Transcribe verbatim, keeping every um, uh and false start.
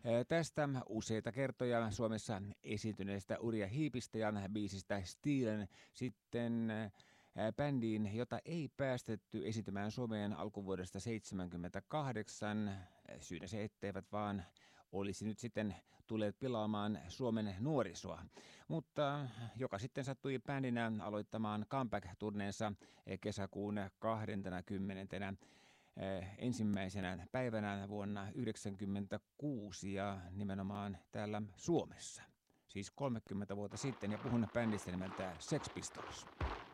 Tästä useita kertoja Suomessa esiintyneestä Uriah Heepistä ja biisistä Steelen sitten bändiin, jota ei päästetty esiintymään Suomeen alkuvuodesta seitsemänkymmentäkahdeksan. Syynä se, etteivät vaan olisi nyt sitten tulleet pilaamaan Suomen nuorisoa. Mutta joka sitten sattui bändinä aloittamaan comeback-turneensa kesäkuun kaksikymmentä ensimmäisenä päivänä vuonna yhdeksänkymmentäkuusi ja nimenomaan täällä Suomessa. Siis kolmekymmentä vuotta sitten, ja puhun bändistä nimeltä Sex Pistols.